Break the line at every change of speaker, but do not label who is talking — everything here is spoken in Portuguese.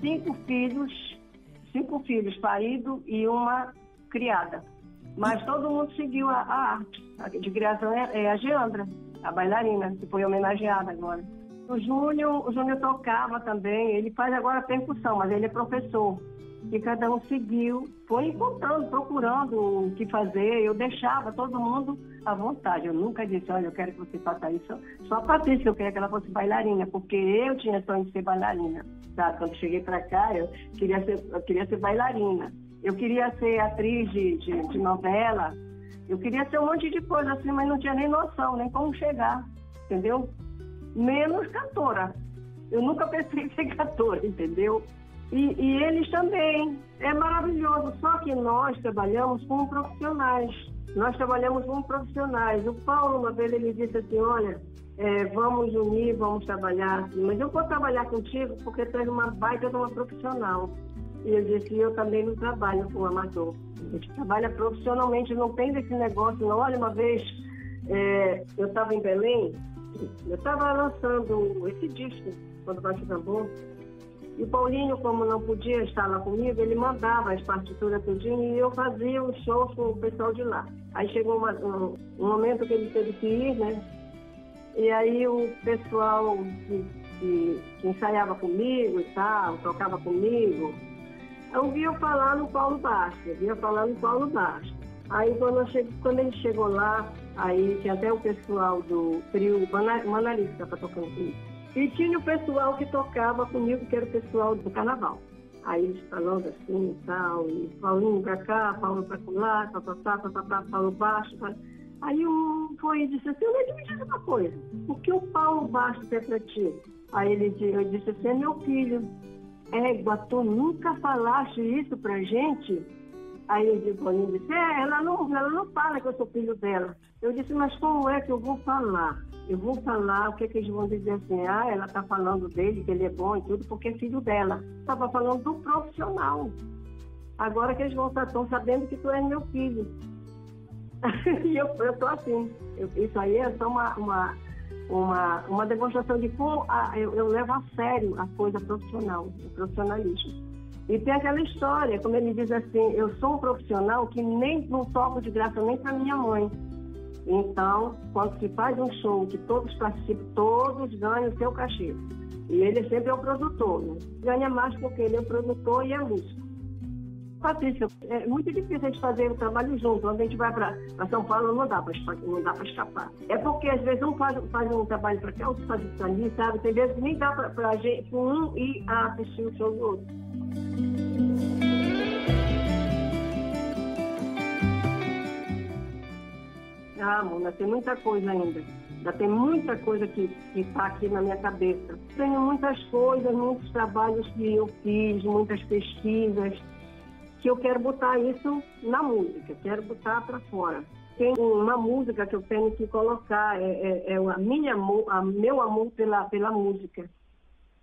cinco filhos paridos e uma criada. Mas todo mundo seguiu a arte. A de criação é a Geandra, a bailarina, que foi homenageada agora. O Júnior tocava também, ele faz agora percussão, mas ele é professor. E cada um seguiu, foi encontrando, procurando o que fazer. Eu deixava todo mundo à vontade. Eu nunca disse, olha, eu quero que você faça isso. Só a Patrícia, eu queria que ela fosse bailarina, porque eu tinha sonho de ser bailarina. Sabe? Quando cheguei para cá, eu queria ser bailarina. Eu queria ser atriz de novela. Eu queria ser um monte de coisa assim, mas não tinha nem noção, nem como chegar, entendeu? Menos cantora. Eu nunca pensei em ser cantora, entendeu? E eles também. É maravilhoso. Só que nós trabalhamos com profissionais. O Paulo, uma vez, ele disse assim, olha, vamos unir, vamos trabalhar assim. Mas eu vou trabalhar contigo porque tu és uma baita de uma profissional. E eu disse, eu também não trabalho com amador. A gente trabalha profissionalmente, não tem desse negócio, não. Olha, uma vez, eu estava em Belém, eu estava lançando esse disco, quando bate tambor. E o Paulinho, como não podia estar lá comigo, ele mandava as partituras tudinho e eu fazia os shows com o pessoal de lá. Aí chegou um momento que ele teve que ir, né? E aí o pessoal que ensaiava comigo e tal, tocava comigo, eu via falar no Paulo Bastos. Aí quando ele chegou lá, aí tinha até o pessoal do trio Manalista que estava tocando comigo. E tinha o pessoal que tocava comigo, que era o pessoal do carnaval. Aí eles falando assim e tal, e Paulinho pra cá, Paulo pra lá, Paulo Bastos. Aí um foi e disse assim, me diz uma coisa, o que o Paulo Bastos é pra ti? Aí eu disse assim, é meu filho. Égua, tu nunca falaste isso pra gente? Aí o Paulinho disse, ela não fala que eu sou filho dela. Eu disse, mas como é que eu vou falar? Eu vou falar, o que eles vão dizer assim, ela está falando dele, que ele é bom e tudo, porque é filho dela. Estava falando do profissional. Agora que eles estão sabendo que tu és meu filho. E eu estou assim. Isso aí é só uma demonstração de como eu levo a sério a coisa profissional, o profissionalismo. E tem aquela história, como ele diz assim, eu sou um profissional que nem não toco de graça nem para minha mãe. Então, quando se faz um show que todos participam, todos ganham o seu cachê. E ele sempre é o produtor, né? Ganha mais porque ele é o produtor e é músico. Patrícia, é muito difícil a gente fazer o trabalho junto. Quando a gente vai para São Paulo, não dá para escapar. É porque, às vezes, um faz um trabalho para cá, outro faz isso ali, sabe? Tem vezes que nem dá para um ir assistir o show do outro. Mona, tem muita coisa ainda. Ainda tem muita coisa que está aqui na minha cabeça. Tenho muitas coisas, muitos trabalhos que eu fiz, muitas pesquisas, que eu quero botar isso na música, quero botar para fora. Tem uma música que eu tenho que colocar, meu amor pela música.